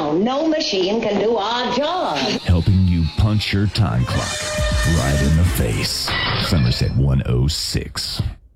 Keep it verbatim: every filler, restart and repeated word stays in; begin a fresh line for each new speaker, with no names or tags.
Now, no machine can do our job.
Helping you punch your time clock right in the face. Somerset one oh six.